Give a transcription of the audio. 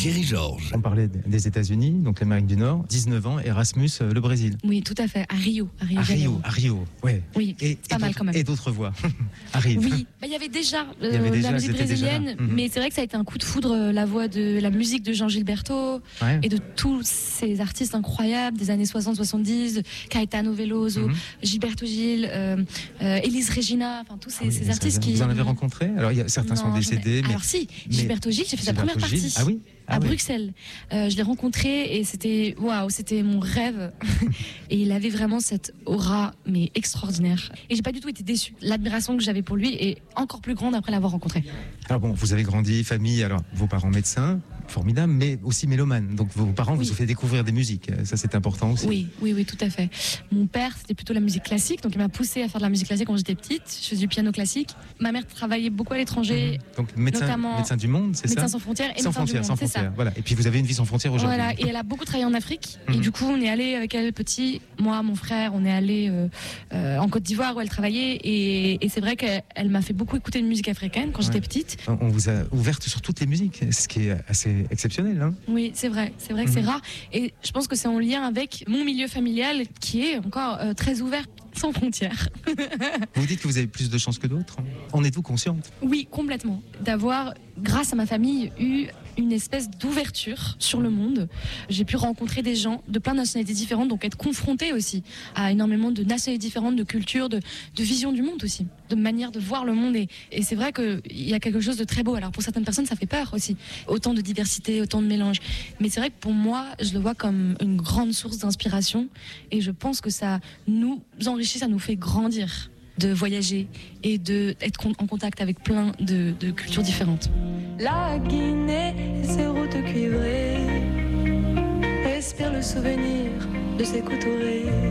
Thierry Georges. On parlait des États-Unis, donc l'Amérique du Nord, 19 ans, Erasmus, le Brésil. Oui, tout à fait, à Rio. À Rio, ouais. Oui, et pas mal quand même. Et d'autres voix arrivent. Oui, il y avait déjà la musique brésilienne, mais c'est vrai que ça a été un coup de foudre, la voix de la musique de Jean Gilberto et de tous ces artistes incroyables des années 60-70, Caetano Veloso, Gilberto Gil, Elis Regina, enfin tous ces artistes qui... Vous en avez rencontré? Alors certains sont décédés. Alors si, Gilberto Gil, j'ai fait sa première partie. Ah oui? À Bruxelles. Je l'ai rencontré et c'était mon rêve. Et il avait vraiment cette aura, mais extraordinaire. Et j'ai pas du tout été déçue. L'admiration que j'avais pour lui est encore plus grande après l'avoir rencontré. Alors bon, vous avez grandi, famille, alors vos parents médecins, formidable, mais aussi mélomanes. Donc vos parents vous ont fait découvrir des musiques. Ça, c'est important aussi. Oui, tout à fait. Mon père, c'était plutôt la musique classique. Donc il m'a poussé à faire de la musique classique quand j'étais petite. Je faisais du piano classique. Ma mère travaillait beaucoup à l'étranger. Donc médecin du monde, c'est ça? Médecin sans frontières et sans frontières, sans frontières. Voilà. Et puis vous avez une vie sans frontières aujourd'hui. Voilà. Et elle a beaucoup travaillé en Afrique. Et du coup, on est allé avec elle petit, moi, mon frère, on est allé en Côte d'Ivoire où elle travaillait. Et c'est vrai qu'elle m'a fait beaucoup écouter de musique africaine quand j'étais petite. On vous a ouverte sur toutes les musiques, ce qui est assez exceptionnel. Hein. Oui, c'est vrai que c'est rare. Et je pense que c'est en lien avec mon milieu familial qui est encore très ouvert, sans frontières. Vous dites que vous avez plus de chance que d'autres. En êtes-vous consciente? Oui, complètement. D'avoir, grâce à ma famille, eu une espèce d'ouverture sur le monde. J'ai pu rencontrer des gens de plein de nationalités différentes, donc être confrontée aussi à énormément de nationalités différentes, de cultures, de vision du monde aussi, de manière de voir le monde. Et c'est vrai qu'il y a quelque chose de très beau. Alors pour certaines personnes, ça fait peur aussi. Autant de diversité, autant de mélange. Mais c'est vrai que pour moi, je le vois comme une grande source d'inspiration. Et je pense que ça nous enrichit, ça nous fait grandir de voyager et d'être en contact avec plein de cultures différentes. La Guinée et ses routes cuivrées respire le souvenir de ses coups tourés.